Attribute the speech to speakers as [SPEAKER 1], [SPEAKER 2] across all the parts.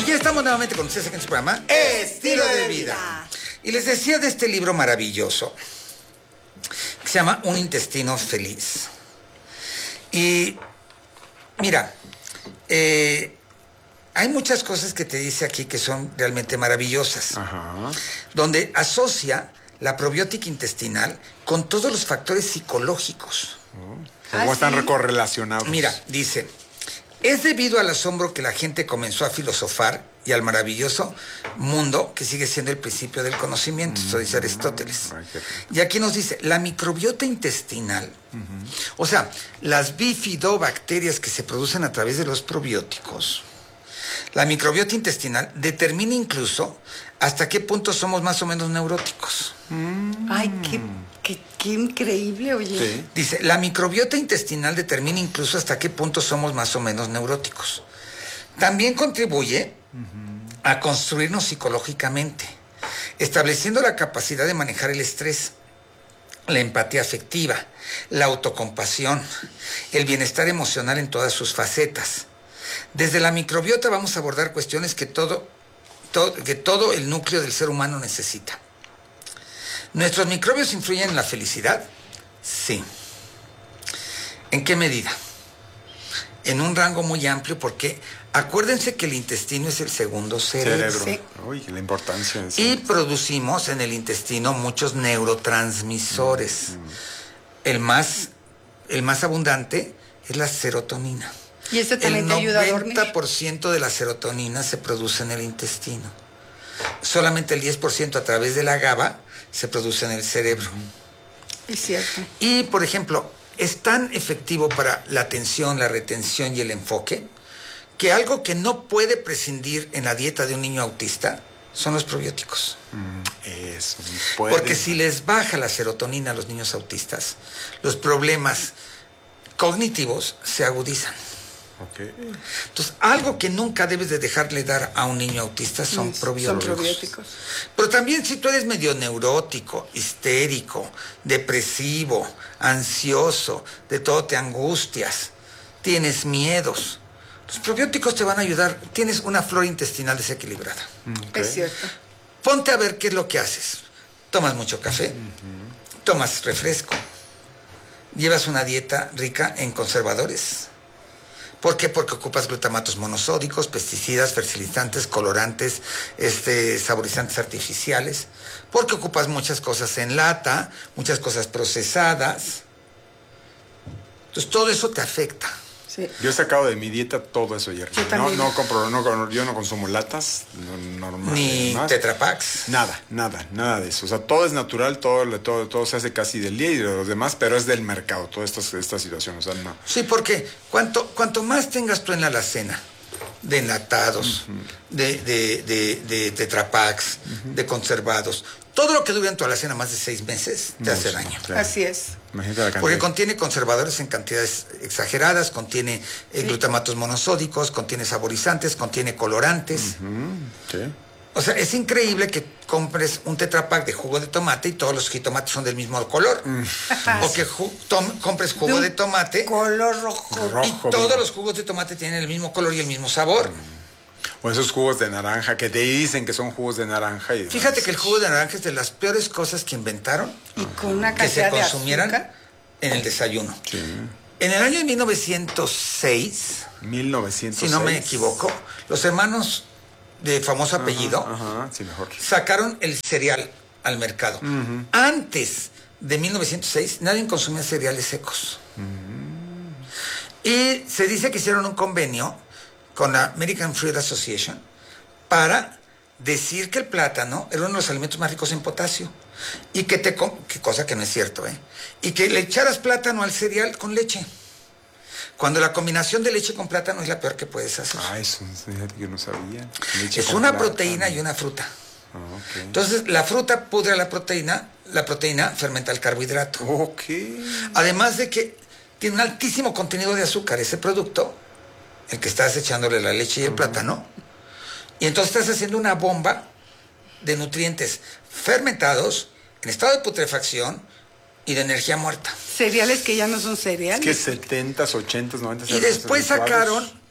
[SPEAKER 1] Y ya estamos nuevamente con ustedes aquí en su programa Estilo de Vida. Y les decía de este libro maravilloso que se llama Un intestino feliz. Y mira, hay muchas cosas que te dice aquí que son realmente maravillosas.
[SPEAKER 2] Ajá.
[SPEAKER 1] Donde asocia la probiótica intestinal con todos los factores psicológicos.
[SPEAKER 2] ¿Cómo están correlacionados?
[SPEAKER 1] Mira, dice, es debido al asombro que la gente comenzó a filosofar y al maravilloso mundo que sigue siendo el principio del conocimiento, eso dice Aristóteles. Y aquí nos dice, la microbiota intestinal, o sea, las bifidobacterias que se producen a través de los probióticos, la microbiota intestinal determina incluso hasta qué punto somos más o menos neuróticos.
[SPEAKER 3] Ay, qué increíble, oye.
[SPEAKER 2] Sí.
[SPEAKER 1] Dice, la microbiota intestinal determina incluso hasta qué punto somos más o menos neuróticos. También contribuye a construirnos psicológicamente, estableciendo la capacidad de manejar el estrés, la empatía afectiva, la autocompasión, el bienestar emocional en todas sus facetas. Desde la microbiota vamos a abordar cuestiones que todo el núcleo del ser humano necesita. ¿Nuestros microbios influyen en la felicidad? Sí. ¿En qué medida? En un rango muy amplio, porque acuérdense que el intestino es el segundo cerebro.
[SPEAKER 3] Sí.
[SPEAKER 2] Uy, la importancia de eso.
[SPEAKER 1] Y producimos en el intestino muchos neurotransmisores. El más abundante es la serotonina.
[SPEAKER 3] Y este también te ayuda a dormir.
[SPEAKER 1] El 90% de la serotonina se produce en el intestino. Solamente el 10% a través de la GABA se produce en el cerebro.
[SPEAKER 3] Es cierto.
[SPEAKER 1] Y, por ejemplo, es tan efectivo para la atención, la retención y el enfoque que algo que no puede prescindir en la dieta de un niño autista son los probióticos.
[SPEAKER 2] Eso.
[SPEAKER 1] Porque si les baja la serotonina a los niños autistas, los problemas cognitivos se agudizan.
[SPEAKER 2] Okay.
[SPEAKER 1] Entonces, algo que nunca debes de dejarle dar a un niño autista son probióticos. Pero también si tú eres medio neurótico, histérico, depresivo, ansioso, de todo te angustias, tienes miedos, los probióticos te van a ayudar. Tienes una flora intestinal desequilibrada.
[SPEAKER 2] Okay.
[SPEAKER 3] Es cierto.
[SPEAKER 1] Ponte a ver qué es lo que haces. Tomas mucho café, tomas refresco, llevas una dieta rica en conservadores. ¿Por qué? Porque ocupas glutamatos monosódicos, pesticidas, fertilizantes, colorantes, saborizantes artificiales. Porque ocupas muchas cosas en lata, muchas cosas procesadas. Entonces todo eso te afecta.
[SPEAKER 3] Sí.
[SPEAKER 2] Yo he sacado de mi dieta todo eso, Jerry.
[SPEAKER 3] Yo también.
[SPEAKER 2] Yo no consumo latas, normal.
[SPEAKER 1] Ni Tetra Paks.
[SPEAKER 2] Nada de eso. O sea, todo es natural, todo se hace casi del día y de los demás, pero es del mercado, toda esta situación. O sea, no.
[SPEAKER 1] Sí, porque cuanto más tengas tú en la alacena de enlatados, de Tetra Paks, de conservados, todo lo que dure en tu alacena más de 6 meses te hace daño.
[SPEAKER 2] Claro.
[SPEAKER 3] Así es.
[SPEAKER 2] Imagínate la cantidad.
[SPEAKER 1] Porque contiene conservadores en cantidades exageradas, contiene glutamatos monosódicos, contiene saborizantes, contiene colorantes.
[SPEAKER 2] Sí.
[SPEAKER 1] O sea, es increíble que compres un Tetra Pak de jugo de tomate y todos los jitomates son del mismo color. O que compres jugo de tomate
[SPEAKER 3] Color rojo.
[SPEAKER 1] y todos los jugos de tomate tienen el mismo color y el mismo sabor.
[SPEAKER 2] O esos jugos de naranja que te dicen que son jugos de naranja. Y
[SPEAKER 1] Fíjate que el jugo de naranja es de las peores cosas que inventaron
[SPEAKER 3] Y con una
[SPEAKER 1] que se
[SPEAKER 3] cantidad de
[SPEAKER 1] consumieran
[SPEAKER 3] azúcar.
[SPEAKER 1] en el desayuno.
[SPEAKER 2] Sí.
[SPEAKER 1] En el año de 1906,
[SPEAKER 2] 1906.
[SPEAKER 1] si no me equivoco, los hermanos de famoso apellido
[SPEAKER 2] Ajá, sí, mejor.
[SPEAKER 1] sacaron el cereal al mercado. Antes de 1906 nadie consumía cereales secos. Y se dice que hicieron un convenio con la American Fruit Association para decir que el plátano era uno de los alimentos más ricos en potasio y que cosa que no es cierto, y que le echaras plátano al cereal con leche, cuando la combinación de leche con plátano es la peor que puedes hacer.
[SPEAKER 2] Ah, eso, fíjate que no sabía. Leche
[SPEAKER 1] Es
[SPEAKER 2] con
[SPEAKER 1] una
[SPEAKER 2] plátano.
[SPEAKER 1] proteína y una fruta.
[SPEAKER 2] Ah, ok.
[SPEAKER 1] Entonces la fruta pudre la proteína fermenta el carbohidrato.
[SPEAKER 2] Ok.
[SPEAKER 1] Además de que tiene un altísimo contenido de azúcar ese producto, el que estás echándole la leche y el plátano, y entonces estás haciendo una bomba de nutrientes fermentados, en estado de putrefacción y de energía muerta.
[SPEAKER 3] Cereales que ya no son cereales.
[SPEAKER 2] Es que 70s, 80s, 90s.
[SPEAKER 1] Y después sacaron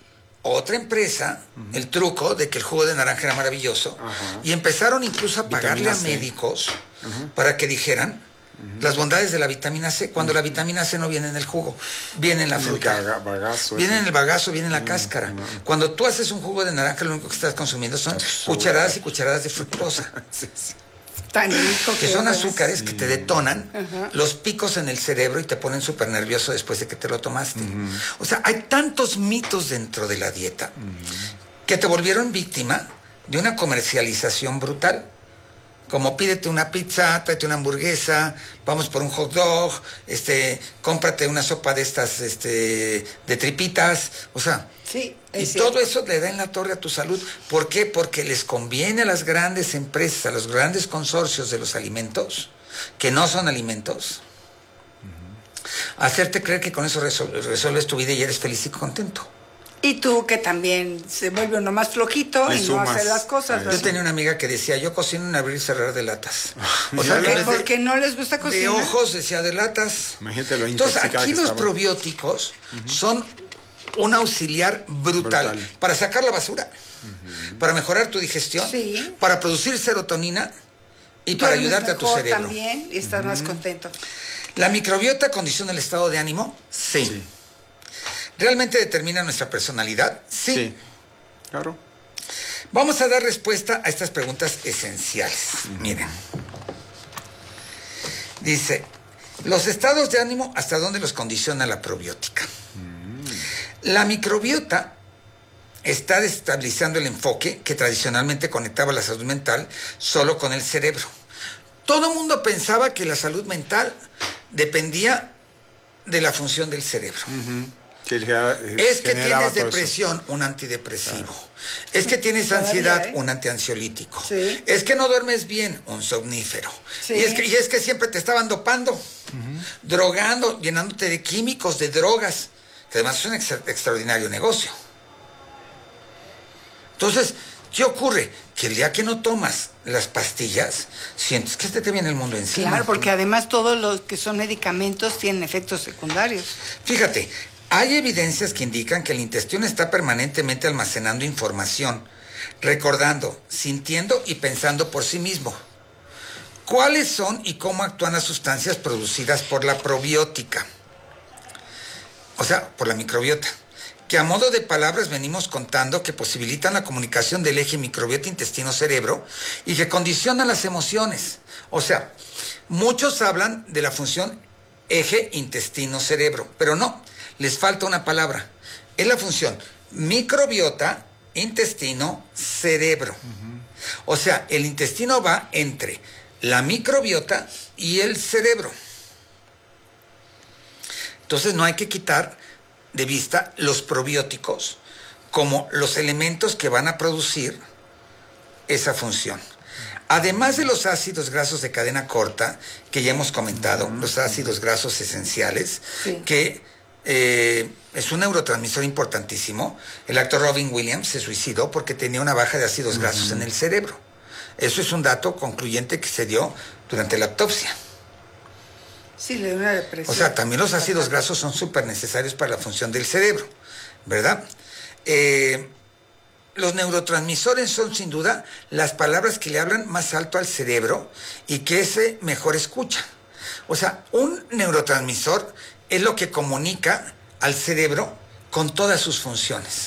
[SPEAKER 1] otra empresa el truco de que el jugo de naranja era maravilloso.
[SPEAKER 2] Ajá.
[SPEAKER 1] Y empezaron incluso a pagarle
[SPEAKER 2] Vitamina
[SPEAKER 1] a
[SPEAKER 2] C.
[SPEAKER 1] médicos para que dijeran las bondades de la vitamina C, cuando la vitamina C no viene en el jugo, viene en la fruta.
[SPEAKER 2] Bagazo.
[SPEAKER 1] Viene en el bagazo, viene en la cáscara. Cuando tú haces un jugo de naranja, lo único que estás consumiendo son cucharadas y cucharadas de fructosa,
[SPEAKER 2] Sí, sí.
[SPEAKER 3] Tan rico
[SPEAKER 1] que son
[SPEAKER 3] es.
[SPEAKER 1] azúcares que te detonan los picos en el cerebro y te ponen súper nervioso después de que te lo tomaste. O sea, hay tantos mitos dentro de la dieta que te volvieron víctima de una comercialización brutal. Como pídete una pizza, tráete una hamburguesa, vamos por un hot dog, cómprate una sopa de estas, de tripitas, o sea,
[SPEAKER 3] Sí,
[SPEAKER 1] y
[SPEAKER 3] es cierto.
[SPEAKER 1] todo eso le da en la torre a tu salud. ¿Por qué? Porque les conviene a las grandes empresas, a los grandes consorcios de los alimentos, que no son alimentos, hacerte creer que con eso resuelves tu vida y eres feliz y contento.
[SPEAKER 3] Y tú que también se vuelve uno más flojito
[SPEAKER 2] Le
[SPEAKER 3] y no
[SPEAKER 2] sumas
[SPEAKER 3] hace las cosas.
[SPEAKER 2] a
[SPEAKER 1] Yo
[SPEAKER 3] ¿verdad?
[SPEAKER 1] tenía una amiga que decía, yo cocino en abrir y cerrar de latas. O
[SPEAKER 2] sea,
[SPEAKER 1] en
[SPEAKER 3] ¿Qué?
[SPEAKER 1] vez
[SPEAKER 3] ¿Por qué no les gusta
[SPEAKER 1] de
[SPEAKER 3] cocinar?
[SPEAKER 1] ojos decía de latas.
[SPEAKER 2] Imagínate lo
[SPEAKER 1] Entonces,
[SPEAKER 2] intoxicada
[SPEAKER 1] aquí
[SPEAKER 2] que
[SPEAKER 1] los
[SPEAKER 2] estaba.
[SPEAKER 1] probióticos son un auxiliar brutal para sacar la basura, para mejorar tu digestión,
[SPEAKER 3] Sí.
[SPEAKER 1] para producir serotonina y para
[SPEAKER 3] Duermes
[SPEAKER 1] ayudarte a tu
[SPEAKER 3] mejor
[SPEAKER 1] cerebro.
[SPEAKER 3] también y estás más contento.
[SPEAKER 1] ¿La microbiota condiciona el estado de ánimo? Sí. ¿Realmente determina nuestra personalidad? Sí.
[SPEAKER 2] Sí. Claro.
[SPEAKER 1] Vamos a dar respuesta a estas preguntas esenciales. Miren. Dice, los estados de ánimo, ¿hasta dónde los condiciona la probiótica? La microbiota está desestabilizando el enfoque que tradicionalmente conectaba la salud mental solo con el cerebro. Todo el mundo pensaba que la salud mental dependía de la función del cerebro.
[SPEAKER 2] Sí,
[SPEAKER 1] Es que
[SPEAKER 2] generaba
[SPEAKER 1] tienes
[SPEAKER 2] todo eso.
[SPEAKER 1] depresión, un antidepresivo. Es que tienes
[SPEAKER 3] Todavía,
[SPEAKER 1] ansiedad,
[SPEAKER 3] ¿eh?
[SPEAKER 1] un antiansiolítico.
[SPEAKER 3] Sí.
[SPEAKER 1] Es que no duermes bien, un somnífero.
[SPEAKER 3] Sí.
[SPEAKER 1] Y es que siempre te estaban dopando, drogando, llenándote de químicos, de drogas, que además es un extraordinario negocio. Entonces, ¿qué ocurre? Que el día que no tomas las pastillas, sientes que te viene el mundo encima.
[SPEAKER 3] Claro, porque además todos los que son medicamentos tienen efectos secundarios.
[SPEAKER 1] Fíjate, hay evidencias que indican que el intestino está permanentemente almacenando información, recordando, sintiendo y pensando por sí mismo. ¿Cuáles son y cómo actúan las sustancias producidas por la probiótica? O sea, por la microbiota. Que a modo de palabras venimos contando que posibilitan la comunicación del eje microbiota intestino-cerebro y que condicionan las emociones. O sea, muchos hablan de la función eje intestino-cerebro, pero no, les falta una palabra. Es la función microbiota intestino-cerebro. O sea, el intestino va entre la microbiota y el cerebro. Entonces no hay que quitar de vista los probióticos como los elementos que van a producir esa función. Además de los ácidos grasos de cadena corta, que ya hemos comentado, los ácidos grasos esenciales,
[SPEAKER 3] Sí.
[SPEAKER 1] que es un neurotransmisor importantísimo. El actor Robin Williams se suicidó porque tenía una baja de ácidos grasos en el cerebro. Eso es un dato concluyente que se dio durante la autopsia.
[SPEAKER 3] Sí, le da una depresión.
[SPEAKER 1] O sea, también los ácidos grasos son súper necesarios para la función del cerebro, ¿verdad? Los neurotransmisores son sin duda las palabras que le hablan más alto al cerebro y que ese mejor escucha. O sea, un neurotransmisor es lo que comunica al cerebro con todas sus funciones.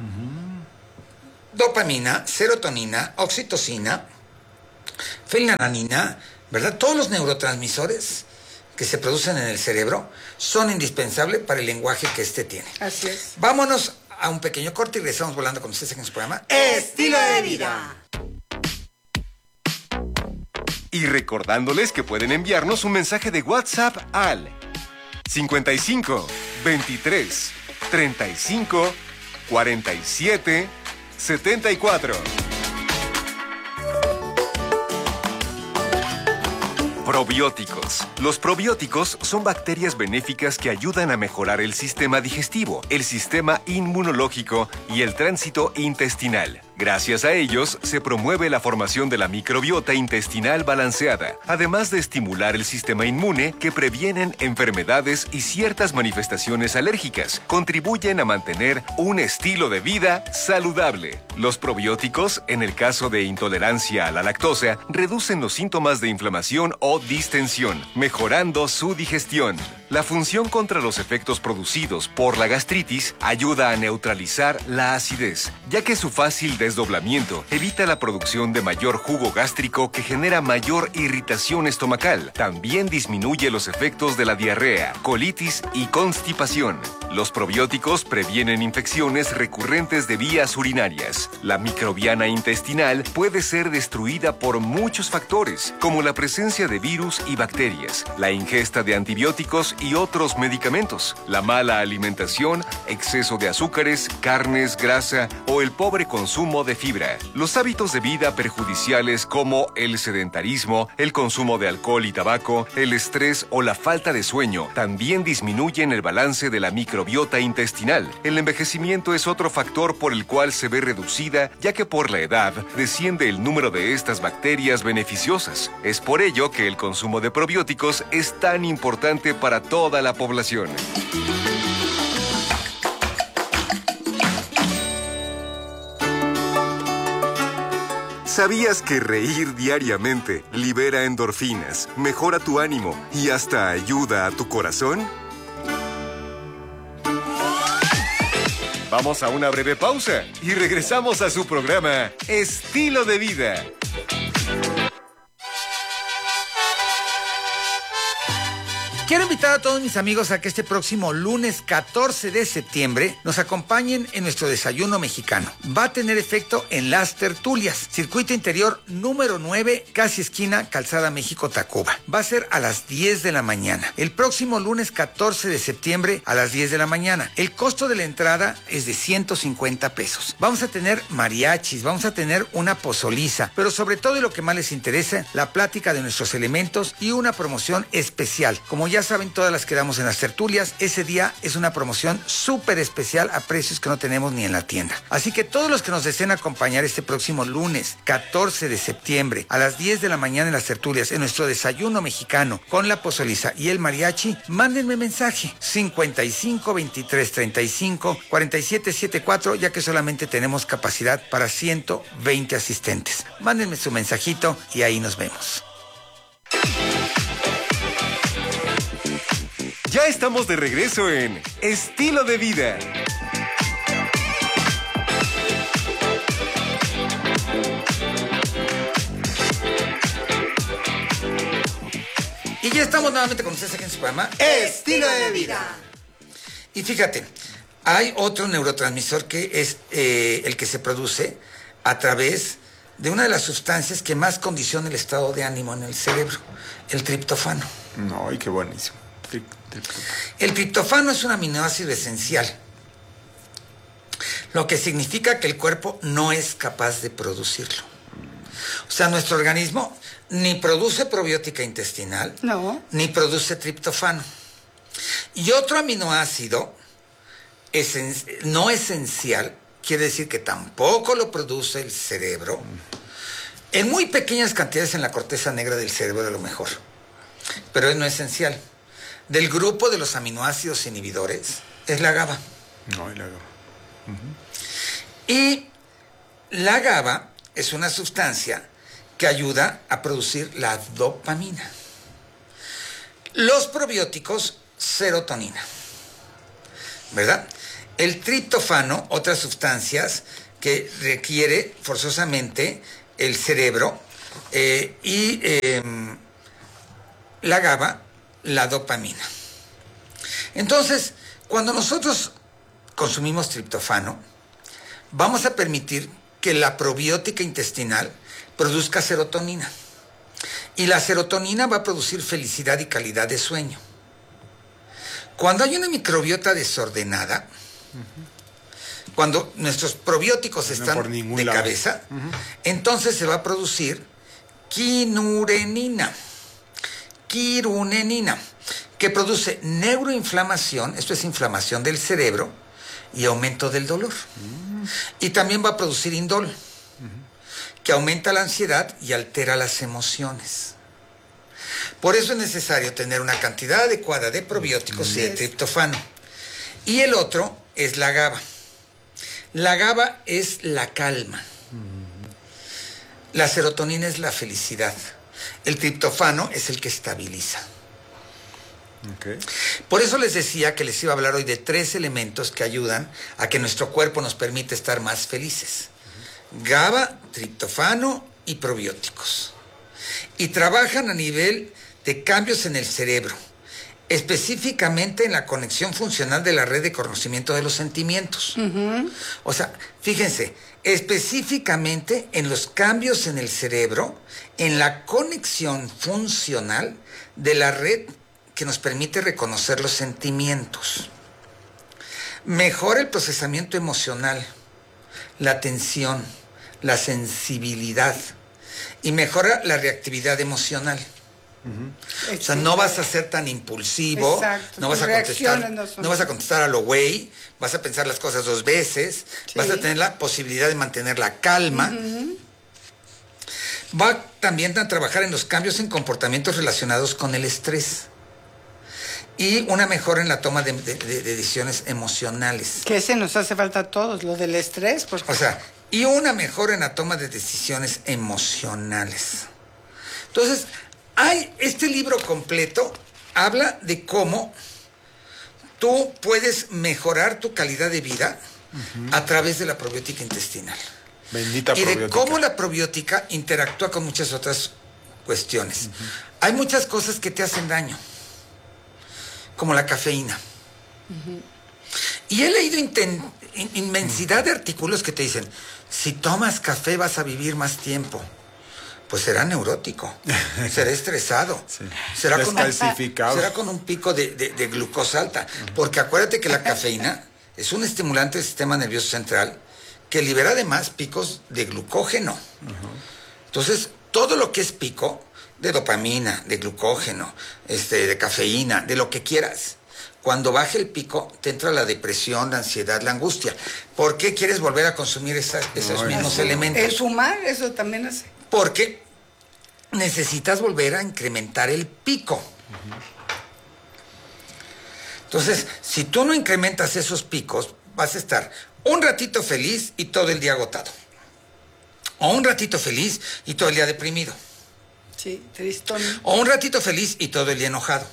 [SPEAKER 1] Dopamina, serotonina, oxitocina, fenilalanina, ¿verdad? Todos los neurotransmisores que se producen en el cerebro son indispensables para el lenguaje que éste tiene.
[SPEAKER 3] Así es.
[SPEAKER 1] Vámonos a un pequeño corte y regresamos volando con ustedes en su programa
[SPEAKER 3] Estilo de vida.
[SPEAKER 4] Y recordándoles que pueden enviarnos un mensaje de WhatsApp al 55 23 35 47 74. Probióticos. Los probióticos son bacterias benéficas que ayudan a mejorar el sistema digestivo, el sistema inmunológico y el tránsito intestinal. Gracias a ellos, se promueve la formación de la microbiota intestinal balanceada, además de estimular el sistema inmune que previenen enfermedades y ciertas manifestaciones alérgicas. Contribuyen a mantener un estilo de vida saludable. Los probióticos, en el caso de intolerancia a la lactosa, reducen los síntomas de inflamación o distensión, mejorando su digestión. La función contra los efectos producidos por la gastritis ayuda a neutralizar la acidez, ya que su fácil desdoblamiento evita la producción de mayor jugo gástrico que genera mayor irritación estomacal. También disminuye los efectos de la diarrea, colitis y constipación. Los probióticos previenen infecciones recurrentes de vías urinarias. La microbiana intestinal puede ser destruida por muchos factores, como la presencia de virus y bacterias, la ingesta de antibióticos y otros medicamentos, la mala alimentación, exceso de azúcares, carnes, grasa o el pobre consumo de fibra. Los hábitos de vida perjudiciales como el sedentarismo, el consumo de alcohol y tabaco, el estrés o la falta de sueño también disminuyen el balance de la microbiota intestinal. El envejecimiento es otro factor por el cual se ve reducida, ya que por la edad desciende el número de estas bacterias beneficiosas. Es por ello que el consumo de probióticos es tan importante para toda la población. ¿Sabías que reír diariamente libera endorfinas, mejora tu ánimo y hasta ayuda a tu corazón? Vamos a una breve pausa y regresamos a su programa Estilo de Vida.
[SPEAKER 1] Quiero invitar a todos mis amigos a que este próximo lunes 14 de septiembre nos acompañen en nuestro desayuno mexicano. Va a tener efecto en Las Tertulias, circuito interior número 9, casi esquina Calzada México-Tacuba. Va a ser a las 10 de la mañana. El próximo lunes 14 de septiembre a las 10 de la mañana. El costo de la entrada es de 150 pesos. Vamos a tener mariachis, vamos a tener una pozoliza, pero sobre todo y lo que más les interesa, la plática de nuestros elementos y una promoción especial. Como ya saben, todas las que damos en las tertulias, ese día es una promoción súper especial a precios que no tenemos ni en la tienda. Así que todos los que nos deseen acompañar este próximo lunes 14 de septiembre a las 10 de la mañana en las tertulias, en nuestro desayuno mexicano con la pozoliza y el mariachi, mándenme mensaje 55 23 35 47 74, ya que solamente tenemos capacidad para 120 asistentes. Mándenme su mensajito y ahí nos vemos.
[SPEAKER 4] Ya estamos de regreso en Estilo de Vida.
[SPEAKER 1] Y ya estamos nuevamente con ustedes aquí en su programa Estilo de Vida. Y fíjate, hay otro neurotransmisor que es el que se produce a través de una de las sustancias que más condiciona el estado de ánimo en el cerebro, el triptofano.
[SPEAKER 2] No, ay, qué buenísimo.
[SPEAKER 1] El triptofano es un aminoácido esencial, lo que significa que el cuerpo no es capaz de producirlo. O sea, nuestro organismo ni produce probiótica intestinal,
[SPEAKER 3] No.
[SPEAKER 1] ni produce triptofano. Y otro aminoácido no esencial, quiere decir que tampoco lo produce el cerebro, en muy pequeñas cantidades en la corteza negra del cerebro a lo mejor, pero no es esencial. Del grupo de los aminoácidos inhibidores es la GABA.
[SPEAKER 2] No, y la GABA.
[SPEAKER 1] Y la GABA es una sustancia que ayuda a producir la dopamina. Los probióticos, serotonina. ¿Verdad? El triptofano, otras sustancias que requiere forzosamente el cerebro, la GABA, la dopamina. Entonces, cuando nosotros consumimos triptofano, vamos a permitir que la probiótica intestinal produzca serotonina. Y la serotonina va a producir felicidad y calidad de sueño. Cuando hay una microbiota desordenada, cuando nuestros probióticos están de cabeza, entonces se va a producir quinunenina, que produce neuroinflamación, esto es inflamación del cerebro, y aumento del dolor. Y también va a producir indol. que aumenta la ansiedad y altera las emociones. Por eso es necesario tener una cantidad adecuada de probióticos y de triptofano. Y el otro es la GABA. La GABA es la calma. La serotonina es la felicidad. El triptofano es el que estabiliza.
[SPEAKER 2] Okay.
[SPEAKER 1] Por eso les decía que les iba a hablar hoy de 3 elementos que ayudan a que nuestro cuerpo nos permite estar más felices. GABA, triptofano y probióticos. Y trabajan a nivel de cambios en el cerebro, específicamente en la conexión funcional de la red de conocimiento de los sentimientos. O sea, fíjense, específicamente en los cambios en el cerebro, en la conexión funcional de la red que nos permite reconocer los sentimientos. Mejora el procesamiento emocional, la atención, la sensibilidad y mejora la reactividad emocional. O sea, no vas a ser tan impulsivo.
[SPEAKER 3] Exacto.
[SPEAKER 1] No vas a contestar a lo güey, vas a pensar las cosas 2 veces, vas a tener la posibilidad de mantener la calma. Va también a trabajar en los cambios en comportamientos relacionados con el estrés y una mejora en la toma de decisiones emocionales.
[SPEAKER 3] Que ese nos hace falta a todos, lo del estrés. Porque...
[SPEAKER 1] O sea, y una mejora en la toma de decisiones emocionales. Entonces, este libro completo habla de cómo tú puedes mejorar tu calidad de vida a través de la probiótica intestinal.
[SPEAKER 2] Bendita
[SPEAKER 1] y
[SPEAKER 2] probiótica.
[SPEAKER 1] de cómo la probiótica interactúa con muchas otras cuestiones. Hay muchas cosas que te hacen daño, como la cafeína. Y he leído inmensidad de artículos que te dicen, si tomas café vas a vivir más tiempo. Pues será neurótico, será estresado, será con un pico de glucosa alta. Porque acuérdate que la cafeína es un estimulante del sistema nervioso central que libera además picos de glucógeno. Entonces, todo lo que es pico de dopamina, de glucógeno, de cafeína, de lo que quieras, cuando baje el pico, te entra la depresión, la ansiedad, la angustia. ¿Por qué quieres volver a consumir esos mismos elementos?
[SPEAKER 3] El fumar, eso también hace.
[SPEAKER 1] Porque necesitas volver a incrementar el pico. Entonces, si tú no incrementas esos picos, vas a estar un ratito feliz y todo el día agotado. O un ratito feliz y todo el día deprimido.
[SPEAKER 3] Sí, tristón.
[SPEAKER 1] O un ratito feliz y todo el día enojado.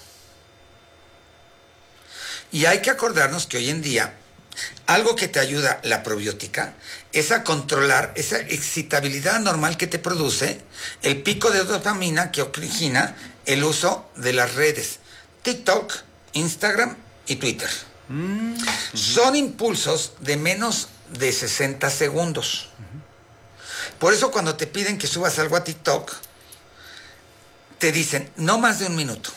[SPEAKER 1] Y hay que acordarnos que hoy en día algo que te ayuda la probiótica es a controlar esa excitabilidad normal que te produce el pico de dopamina que origina el uso de las redes TikTok, Instagram y Twitter. Son impulsos de menos de 60 segundos. Por eso cuando te piden que subas algo a TikTok, te dicen no más de 1 minuto.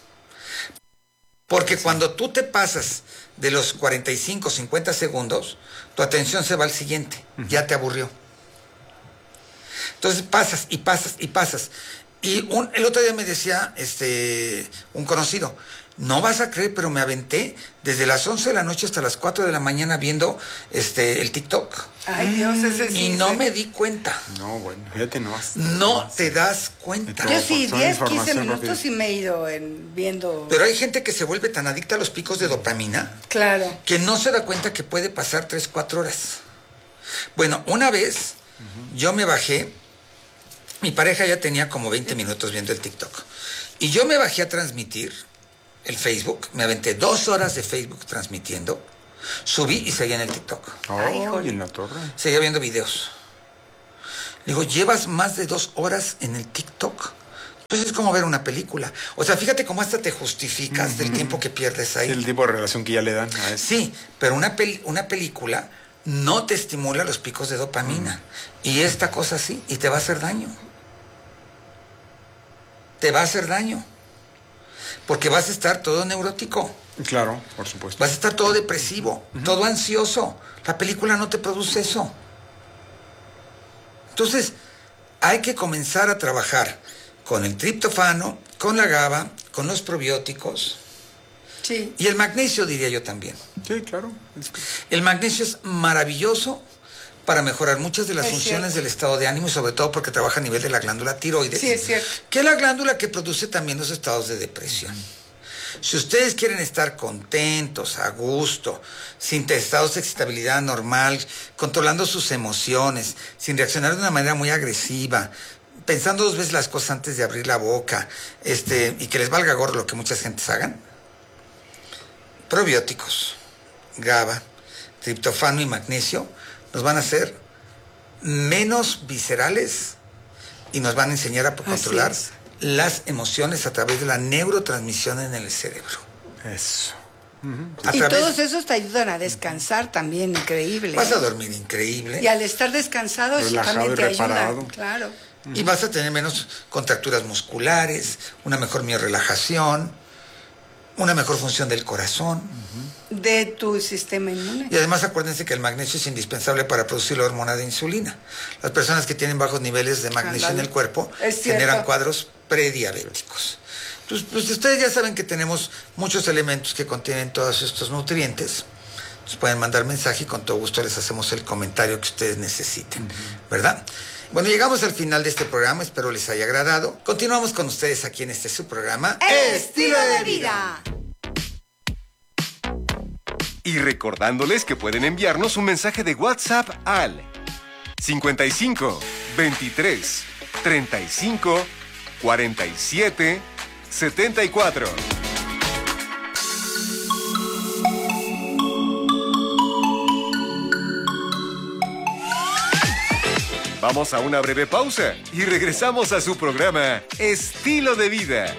[SPEAKER 1] Porque cuando tú te pasas de los 45, 50 segundos, tu atención se va al siguiente, ya te aburrió. Entonces pasas y pasas y pasas. Y el otro día me decía un conocido, no vas a creer, pero me aventé desde las 11 de la noche hasta las 4 de la mañana viendo el TikTok.
[SPEAKER 3] Ay, Dios, ese sí.
[SPEAKER 1] Y no me di cuenta.
[SPEAKER 2] No, bueno, fíjate,
[SPEAKER 1] no te das cuenta.
[SPEAKER 3] Yo sí,
[SPEAKER 2] Son
[SPEAKER 3] 10, 15
[SPEAKER 2] información
[SPEAKER 3] minutos
[SPEAKER 2] rápida.
[SPEAKER 3] y me he ido viendo...
[SPEAKER 1] Pero hay gente que se vuelve tan adicta a los picos de dopamina
[SPEAKER 3] Claro.
[SPEAKER 1] que no se da cuenta que puede pasar 3, 4 horas. Bueno, una vez yo me bajé, mi pareja ya tenía como 20 minutos viendo el TikTok, y yo me bajé a transmitir el Facebook, me aventé 2 horas de Facebook transmitiendo, subí y seguía en el TikTok.
[SPEAKER 3] Ay,
[SPEAKER 2] Oh,
[SPEAKER 3] jole.
[SPEAKER 2] y en la torre.
[SPEAKER 1] Seguía viendo videos. Le digo, ¿llevas más de 2 horas en el TikTok? Pues es como ver una película. O sea, fíjate cómo hasta te justificas del tiempo que pierdes ahí.
[SPEAKER 2] El tipo de relación que ya le dan a eso.
[SPEAKER 1] Sí, pero una película no te estimula los picos de dopamina. Y esta cosa sí, y te va a hacer daño. Te va a hacer daño. Porque vas a estar todo neurótico.
[SPEAKER 2] Claro, por supuesto.
[SPEAKER 1] Vas a estar todo depresivo, todo ansioso. La película no te produce eso. Entonces, hay que comenzar a trabajar con el triptofano, con la GABA, con los probióticos.
[SPEAKER 3] Sí.
[SPEAKER 1] Y el magnesio, diría yo también.
[SPEAKER 2] Sí, claro.
[SPEAKER 1] El magnesio es maravilloso para mejorar muchas de las
[SPEAKER 3] Es
[SPEAKER 1] funciones
[SPEAKER 3] cierto.
[SPEAKER 1] del estado de ánimo y sobre todo porque trabaja a nivel de la glándula tiroides.
[SPEAKER 3] Sí, es cierto.
[SPEAKER 1] Que es la glándula que produce también los estados de depresión. Si ustedes quieren estar contentos, a gusto, sin estados de excitabilidad normal, controlando sus emociones, sin reaccionar de una manera muy agresiva, pensando 2 veces las cosas antes de abrir la boca, y que les valga gorro lo que muchas gentes hagan, probióticos, GABA, triptofano y magnesio nos van a hacer menos viscerales y nos van a enseñar a controlar
[SPEAKER 3] es.
[SPEAKER 1] las emociones a través de la neurotransmisión en el cerebro.
[SPEAKER 2] Eso.
[SPEAKER 3] Y todos esos te ayudan a descansar también, increíble.
[SPEAKER 1] Vas a dormir increíble.
[SPEAKER 3] Y al estar descansado, eso
[SPEAKER 2] Relajado
[SPEAKER 3] también
[SPEAKER 2] y
[SPEAKER 3] te ayuda.
[SPEAKER 2] reparado.
[SPEAKER 3] Claro.
[SPEAKER 1] Y vas a tener menos contracturas musculares, una mejor miorrelajación, una mejor función del corazón.
[SPEAKER 3] De tu sistema inmune.
[SPEAKER 1] Y además acuérdense que el magnesio es indispensable para producir la hormona de insulina. Las personas que tienen bajos niveles de magnesio en el cuerpo
[SPEAKER 3] Es cierto.
[SPEAKER 1] generan cuadros prediabéticos. Entonces, pues ustedes ya saben que tenemos muchos elementos que contienen todos estos nutrientes. Nos pueden mandar mensaje y con todo gusto les hacemos el comentario que ustedes necesiten, ¿verdad? Bueno, llegamos al final de este programa, espero les haya agradado. Continuamos con ustedes aquí en su programa
[SPEAKER 3] Estilo de vida.
[SPEAKER 4] Y recordándoles que pueden enviarnos un mensaje de WhatsApp al 55 23 35 47 74. Vamos a una breve pausa y regresamos a su programa Estilo de Vida.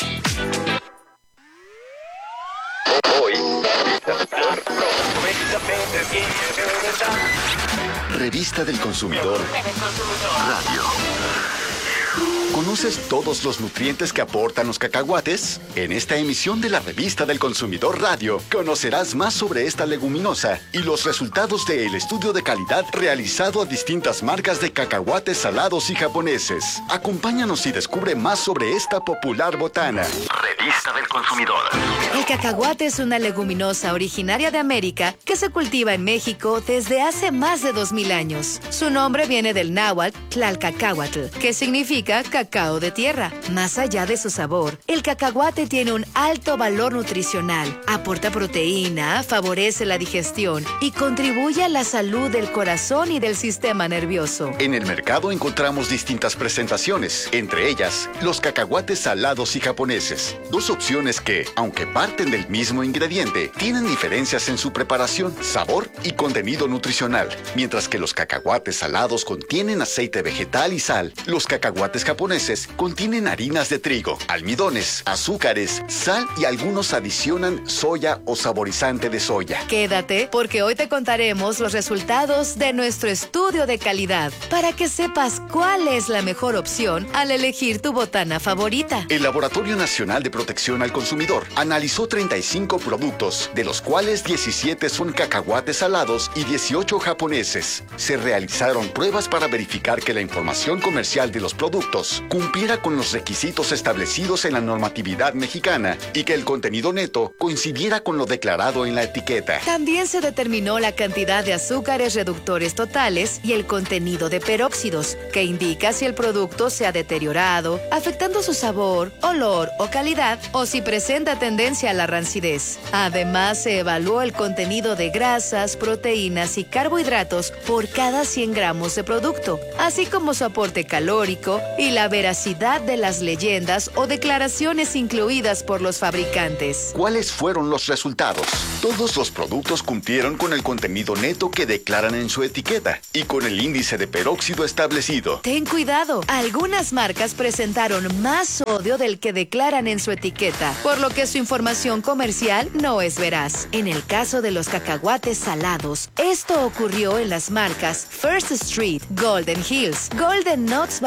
[SPEAKER 5] Revista del Consumidor Radio. ¿Conoces todos los nutrientes que aportan los cacahuates? En esta emisión de la Revista del Consumidor Radio, conocerás más sobre esta leguminosa y los resultados del estudio de calidad realizado a distintas marcas de cacahuates salados y japoneses. Acompáñanos y descubre más sobre esta popular botana. Revista del Consumidor.
[SPEAKER 6] El cacahuate es una leguminosa originaria de América que se cultiva en México desde hace más de 2000 años. Su nombre viene del náhuatl Tlalcacahuatl, que significa cacao de tierra. Más allá de su sabor, el cacahuate tiene un alto valor nutricional, aporta proteína, favorece la digestión y contribuye a la salud del corazón y del sistema nervioso.
[SPEAKER 5] En el mercado encontramos distintas presentaciones, entre ellas los cacahuates salados y japoneses. Dos opciones que, aunque parten del mismo ingrediente, tienen diferencias en su preparación, sabor y contenido nutricional. Mientras que los cacahuates salados contienen aceite vegetal y sal, los cacahuates japoneses contienen harinas de trigo, almidones, azúcares, sal y algunos adicionan soya o saborizante de soya.
[SPEAKER 6] Quédate, porque hoy te contaremos los resultados de nuestro estudio de calidad para que sepas cuál es la mejor opción al elegir tu botana favorita.
[SPEAKER 5] El Laboratorio Nacional de Protección al Consumidor analizó 35 productos, de los cuales 17 son cacahuates salados y 18 japoneses. Se realizaron pruebas para verificar que la información comercial de los productos cumpliera con los requisitos establecidos en la normatividad mexicana y que el contenido neto coincidiera con lo declarado en la etiqueta.
[SPEAKER 6] También se determinó la cantidad de azúcares reductores totales y el contenido de peróxidos, que indica si el producto se ha deteriorado, afectando su sabor, olor o calidad, o si presenta tendencia a la rancidez. Además, se evaluó el contenido de grasas, proteínas y carbohidratos por cada 100 gramos de producto, así como su aporte calórico y la veracidad de las leyendas o declaraciones incluidas por los fabricantes.
[SPEAKER 5] ¿Cuáles fueron los resultados? Todos los productos cumplieron con el contenido neto que declaran en su etiqueta y con el índice de peróxido establecido.
[SPEAKER 6] Ten cuidado, algunas marcas presentaron más sodio del que declaran en su etiqueta, por lo que su información comercial no es veraz. En el caso de los cacahuates salados, esto ocurrió en las marcas First Street, Golden Hills, Golden Nuts Barcel,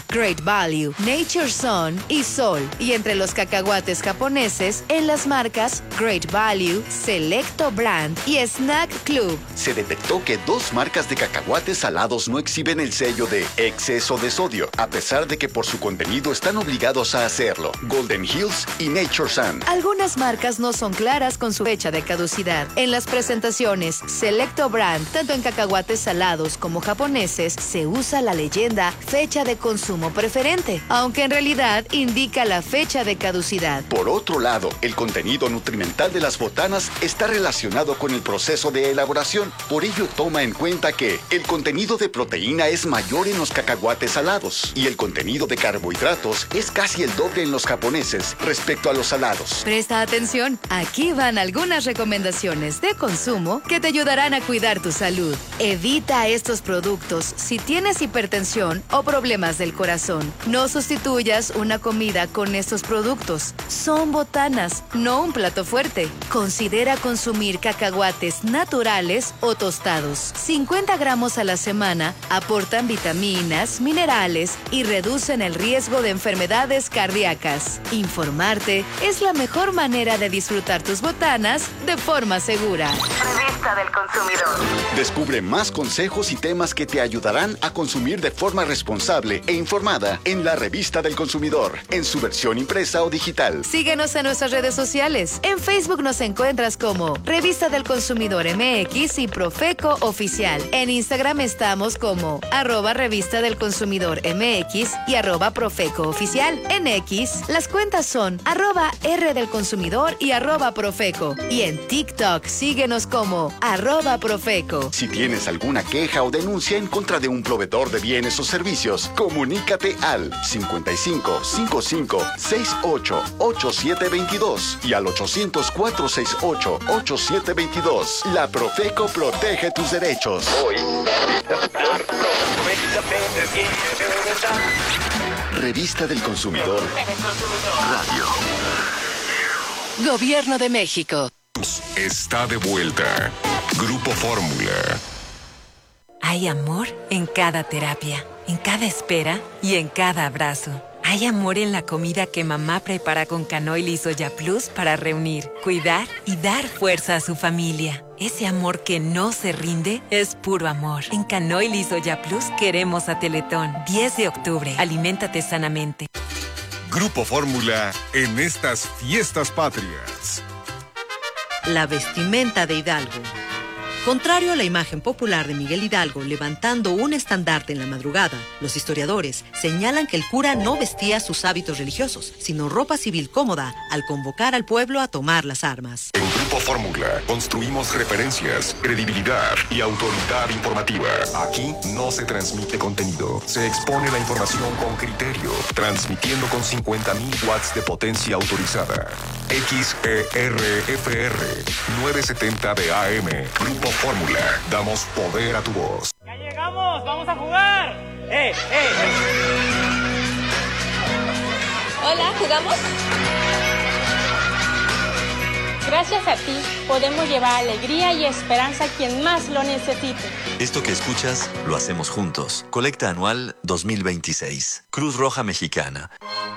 [SPEAKER 6] Great Value, Nature Sun y Sol. Y entre los cacahuates japoneses, en las marcas Great Value, Selecto Brand y Snack Club.
[SPEAKER 5] Se detectó que 2 marcas de cacahuates salados no exhiben el sello de exceso de sodio, a pesar de que por su contenido están obligados a hacerlo. Golden Hills y Nature Sun.
[SPEAKER 6] Algunas marcas no son claras con su fecha de caducidad. En las presentaciones Selecto Brand, tanto en cacahuates salados como japoneses, se usa la leyenda fecha de consumo preferente, aunque en realidad indica la fecha de caducidad.
[SPEAKER 5] Por otro lado, el contenido nutrimental de las botanas está relacionado con el proceso de elaboración. Por ello, toma en cuenta que el contenido de proteína es mayor en los cacahuates salados y el contenido de carbohidratos es casi el doble en los japoneses respecto a los salados.
[SPEAKER 6] Presta atención, aquí van algunas recomendaciones de consumo que te ayudarán a cuidar tu salud. Evita estos productos si tienes hipertensión o problemas del corazón. No sustituyas una comida con estos productos. Son botanas, no un plato fuerte. Considera consumir cacahuates naturales o tostados. 50 gramos a la semana aportan vitaminas, minerales y reducen el riesgo de enfermedades cardíacas. Informarte es la mejor manera de disfrutar tus botanas de forma segura. Revista del Consumidor.
[SPEAKER 5] Descubre más consejos y temas que te ayudarán a consumir de forma responsable e informada en la Revista del Consumidor, en su versión impresa o digital.
[SPEAKER 6] Síguenos en nuestras redes sociales. En Facebook nos encuentras como Revista del Consumidor MX y Profeco Oficial. En Instagram estamos como @Revista del Consumidor MX y @Profeco Oficial. En X, las cuentas son @R del Consumidor y @Profeco. Y en TikTok, síguenos como @Profeco.
[SPEAKER 5] Si tienes alguna queja o denuncia en contra de un proveedor de bienes o servicios, comunícate al 55 55 68 8722 y al 800 468 8722. La Profeco protege tus derechos. Revista del Consumidor. Radio.
[SPEAKER 6] Gobierno de México.
[SPEAKER 4] Está de vuelta. Grupo Fórmula.
[SPEAKER 7] Hay amor en cada terapia, en cada espera y en cada abrazo. Hay amor en la comida que mamá prepara con canoil y soya plus para reunir, cuidar y dar fuerza a su familia. Ese amor que no se rinde es puro amor. En canoil y soya plus queremos a Teletón. 10 de octubre. Aliméntate sanamente.
[SPEAKER 4] Grupo Fórmula en estas fiestas patrias.
[SPEAKER 8] La vestimenta de Hidalgo. Contrario a la imagen popular de Miguel Hidalgo levantando un estandarte en la madrugada, los historiadores señalan que el cura no vestía sus hábitos religiosos, sino ropa civil cómoda al convocar al pueblo a tomar las armas.
[SPEAKER 4] En Grupo Fórmula construimos referencias, credibilidad y autoridad informativa. Aquí no se transmite contenido, se expone la información con criterio, transmitiendo con 50,000 watts de potencia autorizada. XERFR 970 de AM. Grupo Fórmula. Damos poder a tu voz.
[SPEAKER 9] ¡Ya llegamos! ¡Vamos a jugar!
[SPEAKER 10] Hola, ¿jugamos? Gracias a ti, podemos llevar alegría y esperanza a quien más lo necesite.
[SPEAKER 11] Esto que escuchas, lo hacemos juntos. Colecta anual 2026. Cruz Roja Mexicana.